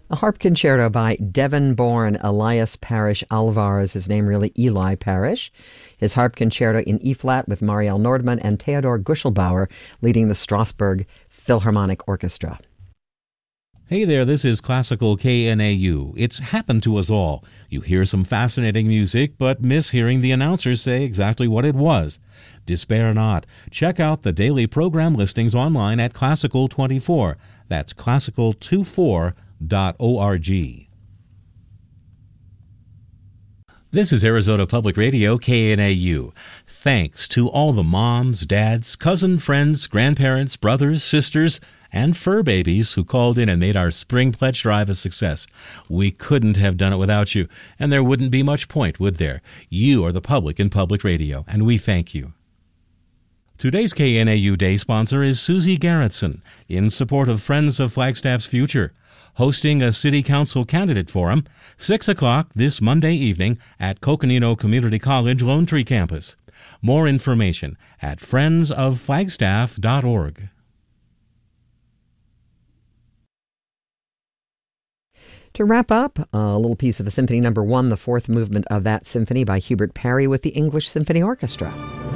A harp concerto by Devon-born Elias Parrish Alvarez, his name really Eli Parrish. His harp concerto in E-flat with Marielle Nordman and Theodor Guschelbauer leading the Strasbourg Philharmonic Orchestra. Hey there, this is Classical KNAU. It's happened to us all. You hear some fascinating music, but miss hearing the announcers say exactly what it was. Despair not. Check out the daily program listings online at Classical 24. That's classical24.org. This is Arizona Public Radio, KNAU. Thanks to all the moms, dads, cousin, friends, grandparents, brothers, sisters, and fur babies who called in and made our Spring Pledge Drive a success. We couldn't have done it without you, and there wouldn't be much point, would there? You are the public in public radio, and we thank you. Today's KNAU Day sponsor is Susie Garrettson, in support of Friends of Flagstaff's Future, hosting a City Council Candidate Forum, 6 o'clock this Monday evening at Coconino Community College Lone Tree Campus. More information at friendsofflagstaff.org. To wrap up, a little piece of a Symphony No. 1, the fourth movement of that symphony by Hubert Parry with the English Symphony Orchestra.